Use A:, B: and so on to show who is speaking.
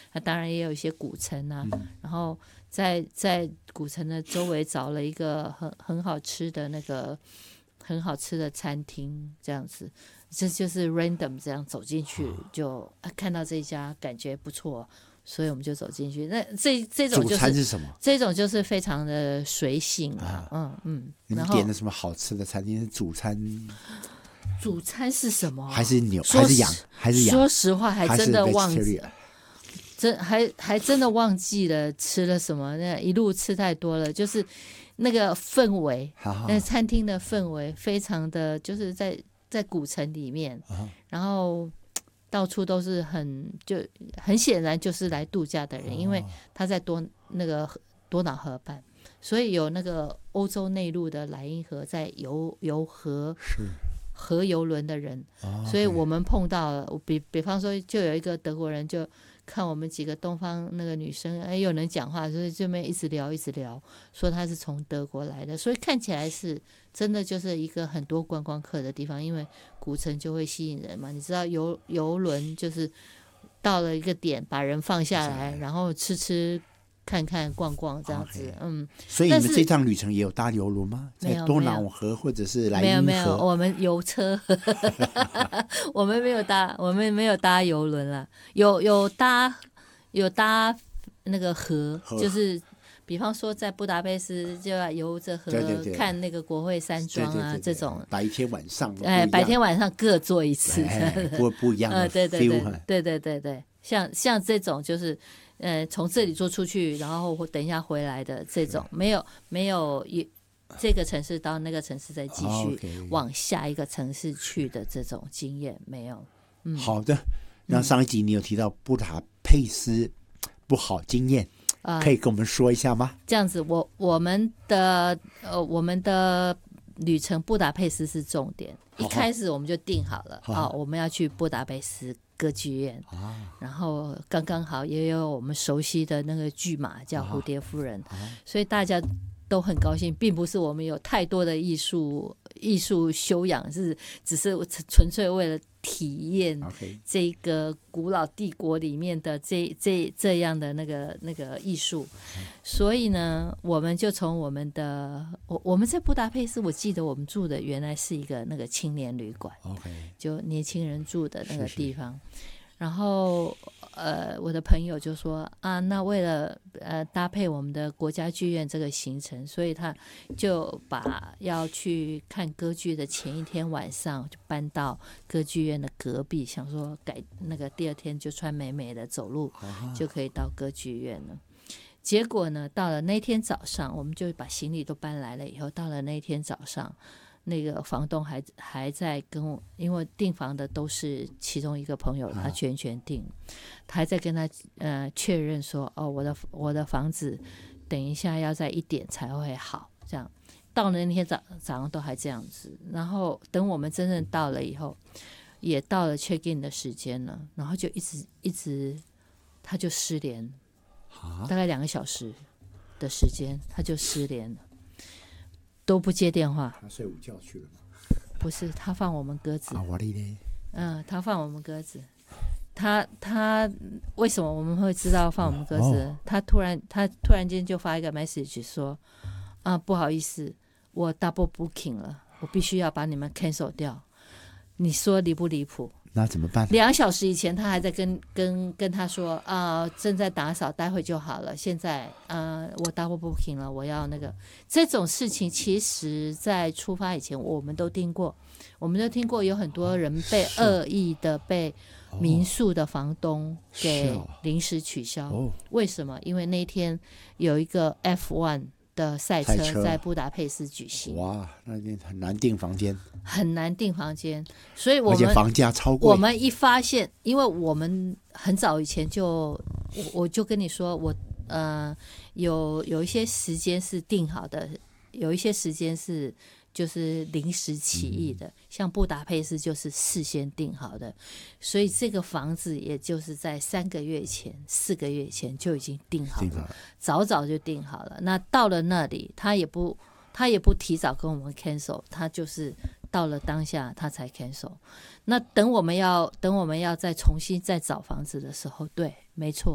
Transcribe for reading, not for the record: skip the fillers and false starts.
A: 那当然也有一些古城啊，然后在古城的周围找了一个很好吃的很好吃的餐厅，这样子，这就是 random 这样走进去就看到这一家感觉不错，所以我们就走进去。那这种就是
B: 主餐是什么？
A: 这种就是非常的随性
B: 你们点的什么好吃的餐厅是主餐？
A: 主餐是什么？
B: 还是牛？还是羊？还是羊？
A: 说实话，还真的忘记，还真的忘记了吃了什么。那一路吃太多了，就是那个氛围，那餐厅的氛围非常的，就是在古城里面，然后到处都是就很显然就是来度假的人，因为他在多瑙河畔，所以有那个欧洲内陆的莱茵河在游河游轮的人，所以我们碰到了，比方说就有一个德国人就看我们几个东方那个女生有人讲话，所以这边一直聊说他是从德国来的，所以看起来是真的就是一个很多观光客的地方，因为古城就会吸引人嘛，你知道游轮就是到了一个点把人放下来，然后吃看看逛逛这样子。
B: 所以你们这趟旅程也有搭游轮吗？在多瑙河或者是莱茵河？
A: 没有，我们游车我们没有搭游轮啦，有搭那个河，就是比方说在布达佩斯就要游着河，对看那个国会山庄啊，对，这种
B: 白天晚上
A: 白天晚上各做一次，
B: 不一样的
A: feel，对，像这种就是从这里坐出去，然后等一下回来的这种，没有这个城市到那个城市再继续往下一个城市去的这种经验没有。
B: 好的，那上一集你有提到布达佩斯不好经验，可以跟我们说一下吗？
A: 这样子，我们的旅程布达佩斯是重点，一开始我们就定好了，我们要去布达佩斯歌剧院，然后刚刚好也有我们熟悉的那个剧码叫蝴蝶夫人，所以大家都很高兴，并不是我们有太多的艺术修养，只是纯粹为了体验这个古老帝国里面的这样的那个艺术。所以呢，我们就从我们在布达佩斯，我记得我们住的原来是一个那个青年旅馆，就年轻人住的那个地方。然后我的朋友就说那为了搭配我们的国家剧院这个行程，所以他就把要去看歌剧的前一天晚上就搬到歌剧院的隔壁，想说改那个第二天就穿美美的走路就可以到歌剧院了。结果呢，到了那天早上，我们就把行李都搬来了以后，到了那天早上，那个房东还在跟我，因为订房的都是其中一个朋友，他全订，他还在跟他确认说，我的房子等一下要在1点才会好，这样到了那天早上都还这样子，然后等我们真正到了以后，也到了 check in 的时间了，然后就一直他就失联，大概2个小时的时间他就失联了。都不接电话。
B: 他睡午觉去了吗？
A: 不是，他放我们鸽子。
B: 我的嘞。
A: 他放我们鸽子。他为什么我们会知道放我们鸽子？他突然间就发一个 message 说，不好意思，我 double booking 了，我必须要把你们 cancel 掉。你说离不离谱？
B: 那怎么办
A: ？2小时以前他还在跟他说正在打扫，待会就好了。现在我 double booking 了，我要那个。这种事情其实在出发以前我们都听过有很多人被恶意的被民宿的房东给临时取消。为什么？因为那天有一个 F1 的赛车在布达佩斯举行。
B: 哇，那天很难订房间，
A: 所以
B: 而且房价超贵。
A: 我们一发现，因为我们很早以前我就跟你说，我有一些时间是定好的，有一些时间是就是临时起意的，像布达佩斯就是事先定好的，所以这个房子也就是在3个月前、4个月前就已经定好了，早就定好了。那到了那里，他也不提早跟我们 cancel， 他就是到了当下他才 cancel。那等我们要再重新再找房子的时候，对，没错。